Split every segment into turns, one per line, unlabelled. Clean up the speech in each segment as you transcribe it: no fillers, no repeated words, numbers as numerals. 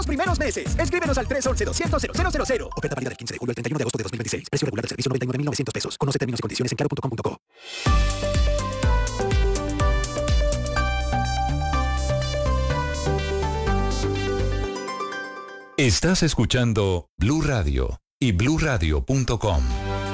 Los primeros meses. Escríbenos al 311-200-0000. Oferta válida del 15 de julio al 31 de agosto de 2026. Precio regular del servicio 99.900 pesos. Conoce términos y condiciones en claro.com.co.
Estás escuchando Blue Radio y bluradio.com.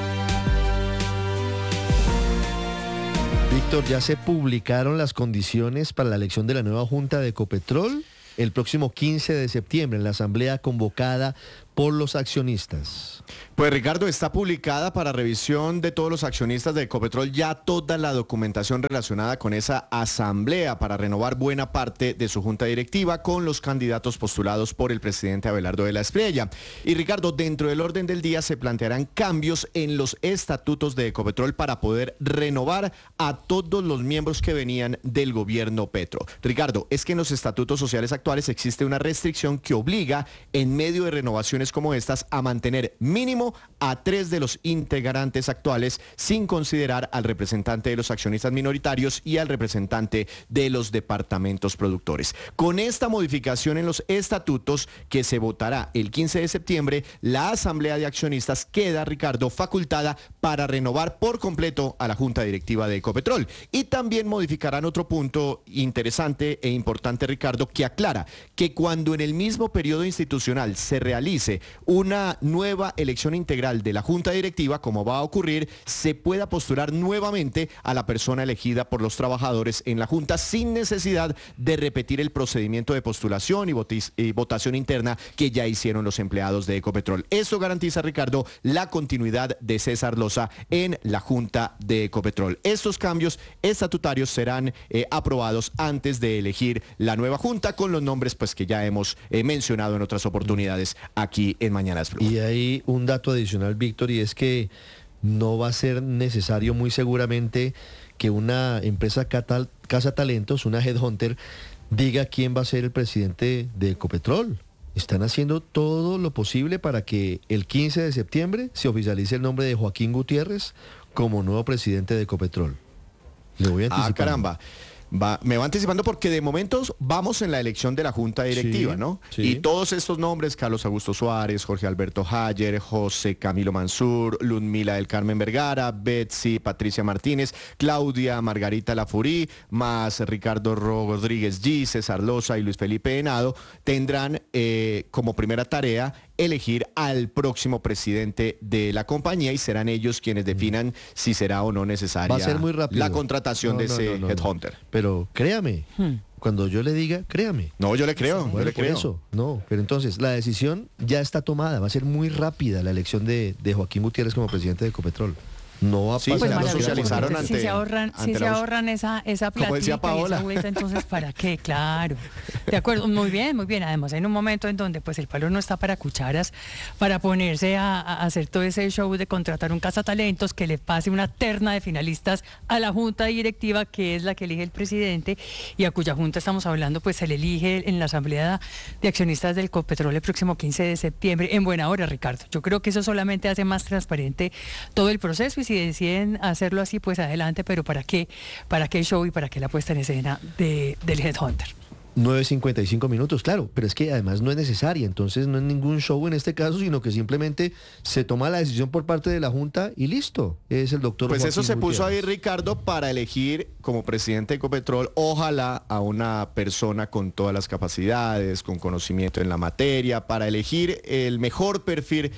Víctor, ¿ya se publicaron las condiciones para la elección de la nueva Junta de Ecopetrol? El próximo 15 de septiembre en la asamblea convocada por los accionistas.
Pues Ricardo, está publicada para revisión de todos los accionistas de Ecopetrol ya toda la documentación relacionada con esa asamblea para renovar buena parte de su junta directiva con los candidatos postulados por el presidente Abelardo de la Espriella. Y Ricardo, dentro del orden del día se plantearán cambios en los estatutos de Ecopetrol para poder renovar a todos los miembros que venían del gobierno Petro. Ricardo, es que en los estatutos sociales actuales existe una restricción que obliga en medio de renovaciones como estas a mantener mínimo a 3 de los integrantes actuales sin considerar al representante de los accionistas minoritarios y al representante de los departamentos productores. Con esta modificación en los estatutos que se votará el 15 de septiembre, la asamblea de accionistas queda, Ricardo, facultada para renovar por completo a la junta directiva de Ecopetrol. Y también modificarán otro punto interesante e importante, Ricardo, que aclara que cuando en el mismo periodo institucional se realice una nueva elección integral de la junta directiva, como va a ocurrir, se pueda postular nuevamente a la persona elegida por los trabajadores en la junta sin necesidad de repetir el procedimiento de postulación y votación interna que ya hicieron los empleados de Ecopetrol. Esto garantiza, Ricardo, la continuidad de César Loza en la junta de Ecopetrol. Estos cambios estatutarios serán aprobados antes de elegir la nueva junta con los nombres pues que ya hemos mencionado en otras oportunidades aquí en Mañanas Blue.
Y hay un dato adicional, Víctor, y es que no va a ser necesario muy seguramente que una empresa cazatalentos, una headhunter, diga quién va a ser el presidente de Ecopetrol. Están haciendo todo lo posible para que el 15 de septiembre se oficialice el nombre de Joaquín Gutiérrez como nuevo presidente de Ecopetrol. Le voy a anticipar.
Caramba. Me va anticipando porque de momentos vamos en la elección de la junta directiva,
sí,
¿no?
Sí.
Y todos estos nombres, Carlos Augusto Suárez, Jorge Alberto Hayer, José Camilo Mansur, Ludmila del Carmen Vergara, Betsy Patricia Martínez, Claudia Margarita Lafurí, más Ricardo Rodríguez G, César Loza y Luis Felipe Henao, tendrán como primera tarea elegir al próximo presidente de la compañía y serán ellos quienes definan si será o no necesaria
Va a ser muy rápido.
la contratación de ese headhunter.
Pero créame, cuando yo le diga, créame.
No, yo le creo,
Bueno,
yo le
por
creo.
eso, no. Pero entonces, la decisión ya está tomada. Va a ser muy rápida la elección de Joaquín Gutiérrez como presidente de Ecopetrol. No va a
Sí,
pasar.
pues ya lo socializaron ante...
Si se ahorran esa
Como decía
platica y
Paola.
esa vuelta, entonces ¿para qué? Claro. De acuerdo, muy bien, muy bien. Además, en un momento en donde pues el palo no está para cucharas, para ponerse a hacer todo ese show de contratar un cazatalentos que le pase una terna de finalistas a la junta directiva, que es la que elige el presidente, y a cuya junta estamos hablando, pues se le elige en la asamblea de accionistas del Ecopetrol el próximo 15 de septiembre, en buena hora, Ricardo. Yo creo que eso solamente hace más transparente todo el proceso, y si deciden hacerlo así, pues adelante, pero ¿para qué show y para qué la puesta en escena del headhunter?
9:55 minutos, claro, pero es que además no es necesaria, entonces no es ningún show en este caso, sino que simplemente se toma la decisión por parte de la Junta y listo, es el doctor
Pues
Joaquín
eso se puso ahí,
Gutiérrez.
Ricardo, para elegir como presidente de Ecopetrol, ojalá a una persona con todas las capacidades, con conocimiento en la materia, para elegir el mejor perfil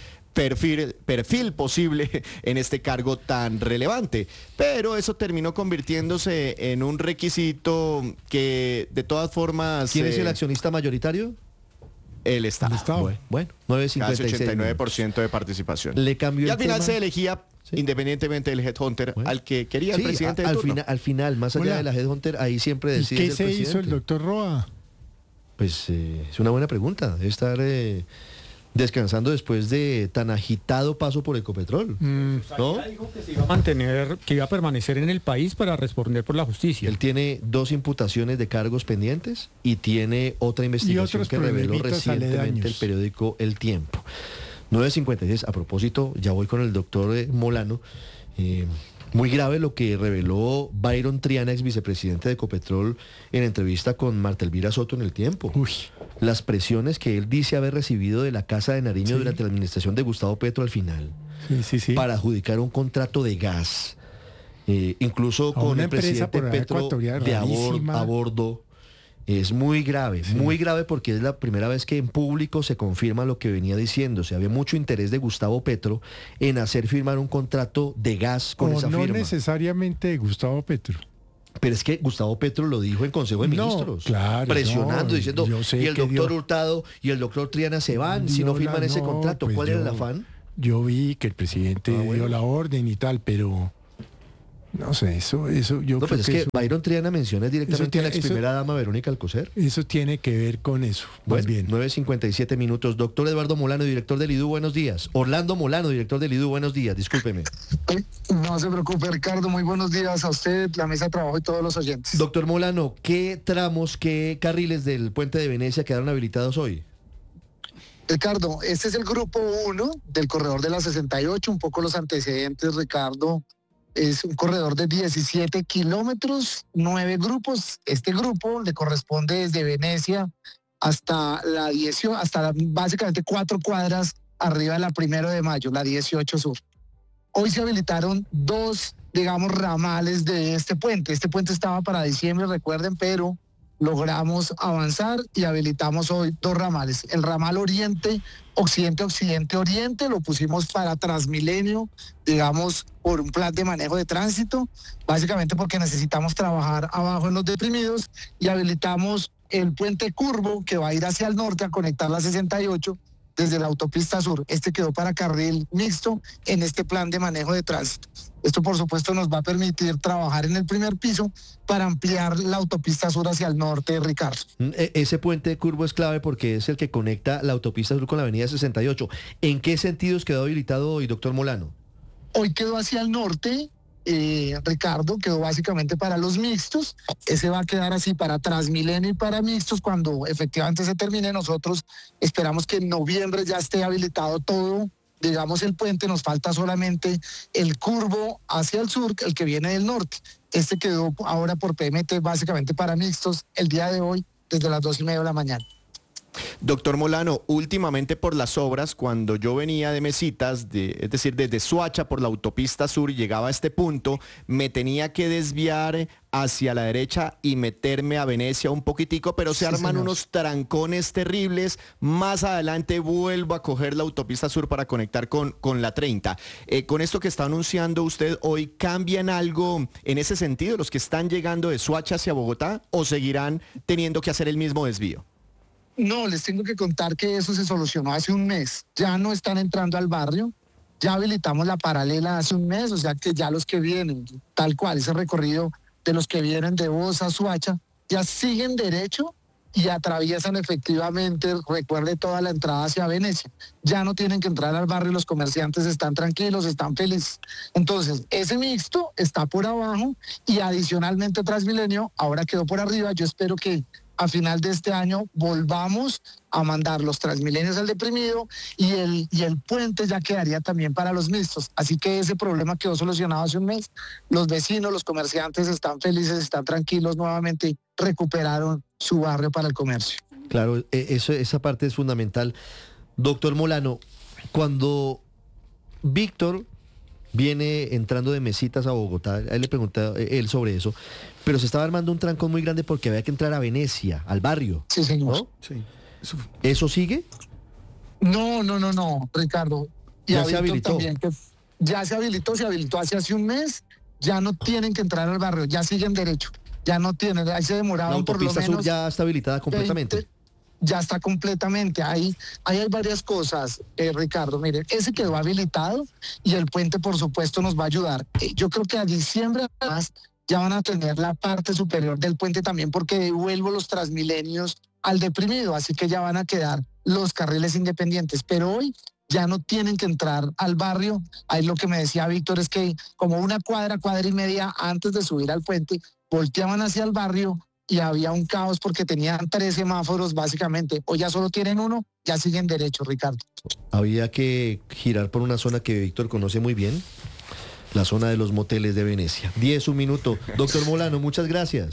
posible en este cargo tan relevante. Pero eso terminó convirtiéndose en un requisito que de todas formas...
¿Quién es el accionista mayoritario?
El Estado.
Bueno,
Casi
9:56
89% de participación.
Le cambió
y
el
al final
tema.
se elegía,
Sí.
independientemente del headhunter,
Bueno.
al que quería el
Sí,
presidente de turno.
al final, más allá
Hola.
de la headhunter, ahí siempre
¿Y
decide
qué
el
se
presidente.
hizo el doctor Roa?
Pues es una buena pregunta. Debe estar descansando después de tan agitado paso por Ecopetrol. ¿No?
Dijo que se iba a mantener, que iba a permanecer en el país para responder por la justicia.
Él tiene 2 imputaciones de cargos pendientes y tiene otra investigación
otros
que reveló
problemitas
recientemente
aledaños.
el periódico El Tiempo. 9:56. A propósito, ya voy con el doctor Molano. Muy grave lo que reveló Byron Triana, ex vicepresidente de Ecopetrol, en entrevista con Marta Elvira Soto en El Tiempo. las presiones que él dice haber recibido de la Casa de Nariño durante la administración de Gustavo Petro al final,
Sí.
para adjudicar un contrato de gas, incluso
A
con
una
el
empresa
presidente
por allá
Petro
ecuatoriana,
de
rarísima.
a bordo. Es muy grave porque es la primera vez que en público se confirma lo que venía diciéndose. Había mucho interés de Gustavo Petro en hacer firmar un contrato de gas con esa
no
firma.
necesariamente de Gustavo Petro.
Pero es que Gustavo Petro lo dijo en Consejo de
No,
Ministros,
claro,
presionando,
no,
diciendo,
yo sé
y el
que
doctor
dio-
Hurtado y el doctor Triana se van si no firman ese contrato.
Pues
¿Cuál era el afán?
Yo vi que el presidente
Ah, bueno.
dio la orden y tal, pero no sé, eso yo
No,
creo
pues es que
eso,
Byron Triana menciona directamente a la ex
eso-
primera dama Verónica Alcocer.
eso tiene que ver con eso, más
Bueno,
bien.
9:57 minutos. Doctor Eduardo Molano, director del IDU, buenos días. Orlando Molano, director del IDU, buenos días. Discúlpeme.
No se preocupe, Ricardo. Muy buenos días a usted, la mesa de trabajo y todos los oyentes.
Doctor Molano, ¿qué tramos, qué carriles del puente de Venecia quedaron habilitados hoy?
Ricardo, este es el grupo 1 del corredor de la 68. Un poco los antecedentes, Ricardo. Es un corredor de 17 kilómetros, 9 grupos. Este grupo le corresponde desde Venecia hasta la 18, básicamente 4 cuadras arriba de la 1 de mayo, la 18 Sur. Hoy se habilitaron 2, digamos, ramales de este puente. Este puente estaba para diciembre, recuerden, pero logramos avanzar y habilitamos hoy 2 ramales. El ramal Oriente, Occidente, Occidente, Oriente, lo pusimos para Transmilenio, digamos, por un plan de manejo de tránsito, básicamente porque necesitamos trabajar abajo en los deprimidos, y habilitamos el puente curvo que va a ir hacia el norte a conectar la 68 desde la autopista sur. Este quedó para carril mixto en este plan de manejo de tránsito. Esto, por supuesto, nos va a permitir trabajar en el primer piso para ampliar la autopista sur hacia el norte, Ricardo.
Ese puente curvo es clave porque es el que conecta la autopista sur con la avenida 68. ¿En qué sentidos quedó habilitado hoy, doctor Molano?
Hoy quedó hacia el norte, Ricardo, quedó básicamente para los mixtos. Ese va a quedar así para Transmilenio y para mixtos. Cuando efectivamente se termine, nosotros esperamos que en noviembre ya esté habilitado todo, digamos, el puente. Nos falta solamente el curvo hacia el sur, el que viene del norte. Este quedó ahora por PMT básicamente para mixtos el día de hoy desde las 2:30 de la mañana.
Doctor Molano, últimamente por las obras, cuando yo venía de Mesitas, es decir, desde Soacha por la autopista sur y llegaba a este punto, me tenía que desviar hacia la derecha y meterme a Venecia un poquitico, pero se
Sí,
arman
señor.
unos trancones terribles. Más adelante vuelvo a coger la autopista sur para conectar con la 30. Con esto que está anunciando usted hoy, ¿cambian algo en ese sentido los que están llegando de Soacha hacia Bogotá o seguirán teniendo que hacer el mismo desvío?
No, les tengo que contar que eso se solucionó hace un mes. Ya no están entrando al barrio. Ya habilitamos la paralela hace un mes, o sea que ya los que vienen, tal cual, ese recorrido de los que vienen de Bosa a Soacha, ya siguen derecho y atraviesan efectivamente, recuerde, toda la entrada hacia Venecia. Ya no tienen que entrar al barrio, los comerciantes están tranquilos, están felices. Entonces, ese mixto está por abajo y adicionalmente Transmilenio ahora quedó por arriba. Yo espero que a final de este año volvamos a mandar los Transmilenios al deprimido y el puente ya quedaría también para los mixtos. Así que ese problema quedó solucionado hace un mes. Los vecinos, los comerciantes están felices, están tranquilos, nuevamente recuperaron su barrio para el comercio.
Claro, esa parte es fundamental. Doctor Molano, cuando Víctor viene entrando de Mesitas a Bogotá, a él le pregunté él sobre eso, pero se estaba armando un trancón muy grande porque había que entrar a Venecia, al barrio.
Sí, señor.
¿No? ¿Eso sigue?
No, Ricardo. Y
Ya
a
se
Víctor
habilitó.
también, que ya se habilitó hace un mes. Ya no tienen que entrar al barrio, ya siguen derecho. Ya no tienen, ahí se
La
demoraron por lo
autopista sur
menos
ya está habilitada completamente.
20. Ya está completamente. Ahí hay varias cosas, Ricardo. Miren, ese quedó habilitado y el puente, por supuesto, nos va a ayudar. Yo creo que a diciembre, además, ya van a tener la parte superior del puente también, porque devuelvo los Transmilenios al deprimido, así que ya van a quedar los carriles independientes. Pero hoy ya no tienen que entrar al barrio. Ahí lo que me decía Víctor es que como una cuadra y media antes de subir al puente, volteaban hacia el barrio y había un caos porque tenían 3 semáforos básicamente. Hoy ya solo tienen uno, ya siguen derecho, Ricardo.
Había que girar por una zona que Víctor conoce muy bien, la zona de los moteles de Venecia. 10, un minuto. Doctor Molano, muchas gracias.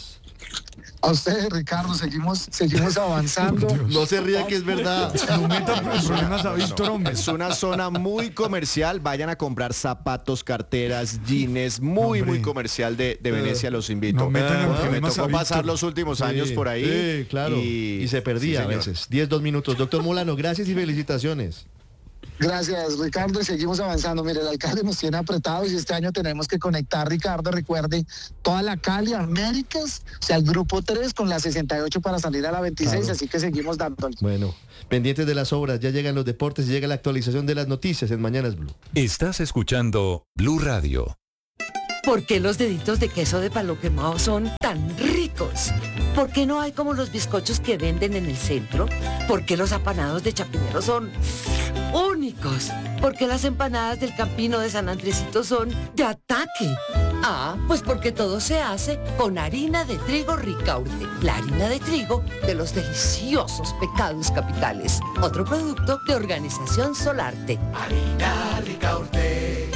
A ustedes, Ricardo, seguimos avanzando.
No se ría que es verdad.
No metan problemas a Víctor, hombre.
Es una zona muy comercial. Vayan a comprar zapatos, carteras, jeans, muy comercial de Venecia, los invito.
No metan en
Me
problemas
tocó
a
pasar
Víctor.
los últimos años por ahí.
Sí, claro. Y se perdía
Sí,
a
señor.
veces. 2 minutos. Doctor Molano, gracias y felicitaciones.
Gracias, Ricardo, y seguimos avanzando. Mire, el alcalde nos tiene apretados y este año tenemos que conectar, Ricardo, recuerde, toda la Cali, Américas, o sea, el grupo 3 con la 68 para salir a la 26,
Claro.
así que seguimos dándole.
Bueno, pendientes de las obras, ya llegan los deportes y llega la actualización de las noticias en Mañanas Blue.
Estás escuchando Blue Radio.
¿Por qué los deditos de queso de palo quemado son tan ricos? ¿Por qué no hay como los bizcochos que venden en el centro? ¿Por qué los apanados de Chapinero son únicos? ¿Por qué las empanadas del Campino de San Andresito son de ataque? Ah, pues porque todo se hace con harina de trigo Ricaurte, la harina de trigo de los deliciosos Pecados Capitales. Otro producto de Organización Solarte.
Harina Ricaurte.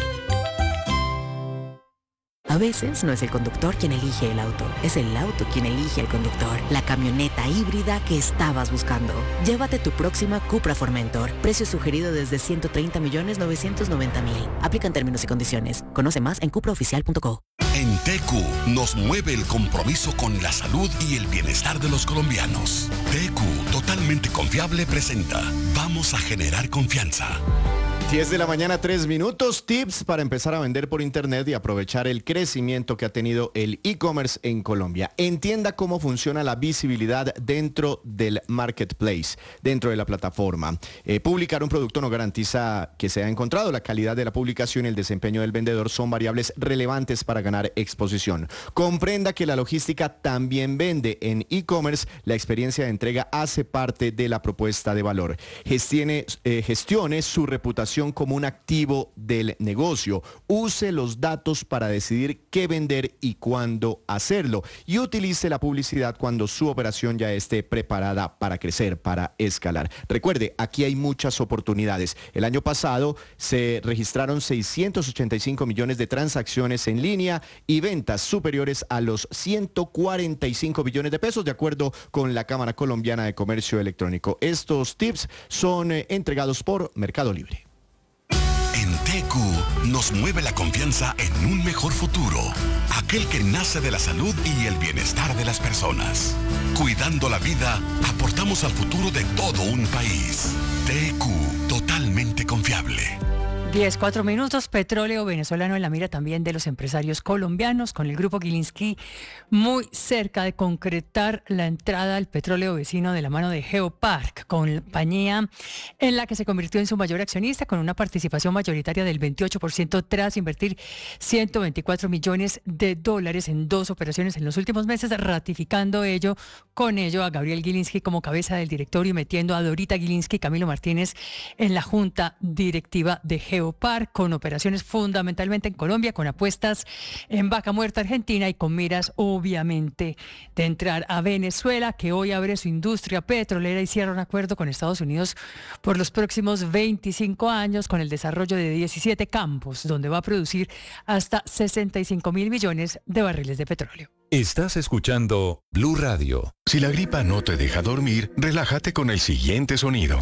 A veces no es el conductor quien elige el auto, es el auto quien elige al conductor. La camioneta híbrida que estabas buscando. Llévate tu próxima Cupra Formentor. Precio sugerido desde 130.990.000. Aplican términos y condiciones. Conoce más en cupraoficial.co.
En TQ nos mueve el compromiso con la salud y el bienestar de los colombianos. TQ, totalmente confiable, presenta Vamos a generar confianza.
10 de la mañana, 3 minutos. Tips para empezar a vender por internet y aprovechar el crecimiento que ha tenido el e-commerce en Colombia. Entienda cómo funciona la visibilidad dentro del marketplace, dentro de la plataforma. Publicar un producto no garantiza que sea encontrado. La calidad de la publicación y el desempeño del vendedor son variables relevantes para ganar exposición. Comprenda que la logística también vende. En e-commerce, la experiencia de entrega hace parte de la propuesta de valor. Gestione su reputación como un activo del negocio. Use los datos para decidir qué vender y cuándo hacerlo. Y utilice la publicidad cuando su operación ya esté preparada para crecer, para escalar. Recuerde, aquí hay muchas oportunidades. El año pasado se registraron 685 millones de transacciones en línea y ventas superiores a los 145 billones de pesos, de acuerdo con la Cámara Colombiana de Comercio Electrónico. Estos tips son entregados por Mercado Libre.
En TQ nos mueve la confianza en un mejor futuro, aquel que nace de la salud y el bienestar de las personas. Cuidando la vida, aportamos al futuro de todo un país. TQ, totalmente confiable.
10:04 minutos, petróleo venezolano en la mira también de los empresarios colombianos, con el grupo Gilinski muy cerca de concretar la entrada al petróleo vecino de la mano de Geopark, compañía en la que se convirtió en su mayor accionista con una participación mayoritaria del 28% tras invertir $124 millones en 2 operaciones en los últimos meses, ratificando con ello a Gabriel Gilinski como cabeza del directorio y metiendo a Dorita Gilinski y Camilo Martínez en la junta directiva de Geopark, con operaciones fundamentalmente en Colombia, con apuestas en Vaca Muerta, Argentina, y con miras obviamente de entrar a Venezuela, que hoy abre su industria petrolera y cierra un acuerdo con Estados Unidos por los próximos 25 años con el desarrollo de 17 campos, donde va a producir hasta 65.000 millones de barriles de petróleo.
Estás escuchando Blue Radio.
Si la gripa no te deja dormir, relájate con el siguiente sonido.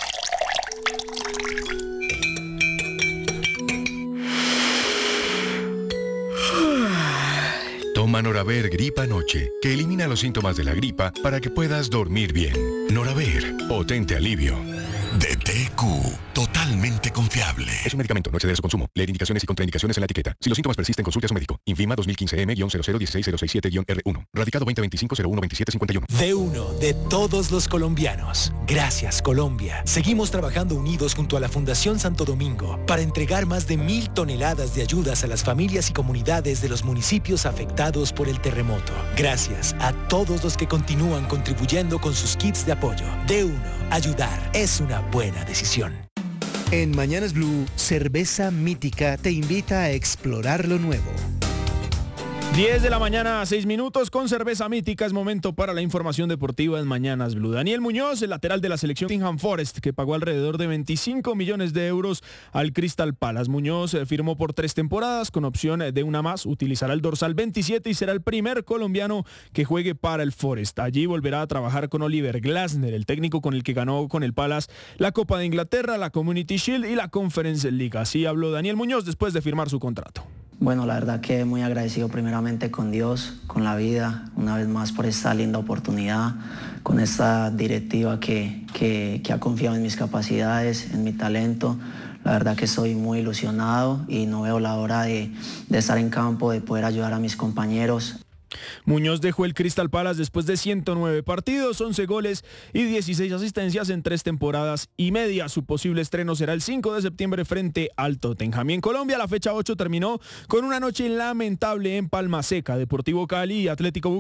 Toma Noraver Gripa Noche, que elimina los síntomas de la gripa para que puedas dormir bien. Noraver, potente alivio. De TQ, totalmente confiable. Es un medicamento, no exceder su consumo. Leer indicaciones y contraindicaciones en la etiqueta. Si los síntomas persisten, consulte a su médico. Infima 2015M-0016067-R1. Radicado 2025-012751.
De uno, de todos los colombianos. Gracias, Colombia. Seguimos trabajando unidos junto a la Fundación Santo Domingo para entregar más de 1.000 toneladas de ayudas a las familias y comunidades de los municipios afectados por el terremoto. Gracias a todos los que continúan contribuyendo con sus kits de apoyo. De uno, ayudar es una buena decisión.
En Mañanas Blue, Cerveza Mítica te invita a explorar lo nuevo. 10 de la mañana, 6 minutos, con cerveza mítica. Es momento para la información deportiva en Mañanas Blue. Daniel Muñoz, el lateral de la selección Nottingham Forest, que pagó alrededor de 25 millones de euros al Crystal Palace. Muñoz firmó por 3 temporadas con opción de una más. Utilizará el dorsal 27 y será el primer colombiano que juegue para el Forest. Allí volverá a trabajar con Oliver Glasner, el técnico con el que ganó con el Palace la Copa de Inglaterra, la Community Shield y la Conference League. Así habló Daniel Muñoz después de firmar su contrato.
Bueno, la verdad que muy agradecido primeramente con Dios, con la vida, una vez más por esta linda oportunidad, con esta directiva que ha confiado en mis capacidades, en mi talento. La verdad que estoy muy ilusionado y no veo la hora de estar en campo, de poder ayudar a mis compañeros.
Muñoz dejó el Crystal Palace después de 109 partidos, 11 goles y 16 asistencias en 3 temporadas y media. Su posible estreno será el 5 de septiembre frente al Tottenham. Y en Colombia, la fecha 8 terminó con una noche lamentable en Palma Seca. Deportivo Cali y Atlético